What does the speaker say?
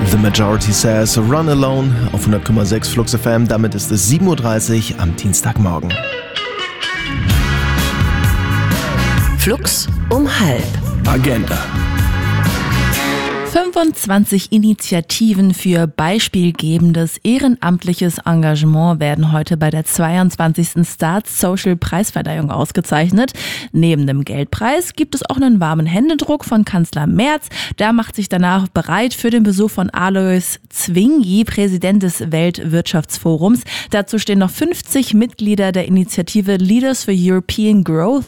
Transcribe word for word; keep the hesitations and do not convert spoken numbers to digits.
The Majority Says Run Alone auf hundert Komma sechs Flux F M. Damit ist es sieben Uhr dreißig am Dienstagmorgen. Flux um halb. Agenda. fünfundzwanzig Initiativen für beispielgebendes ehrenamtliches Engagement werden heute bei der zweiundzwanzigsten Start Social Preisverleihung ausgezeichnet. Neben dem Geldpreis gibt es auch einen warmen Händedruck von Kanzler Merz. Der macht sich danach bereit für den Besuch von Alois Zwingli, Präsident des Weltwirtschaftsforums. Dazu stehen noch fünfzig Mitglieder der Initiative Leaders for European Growth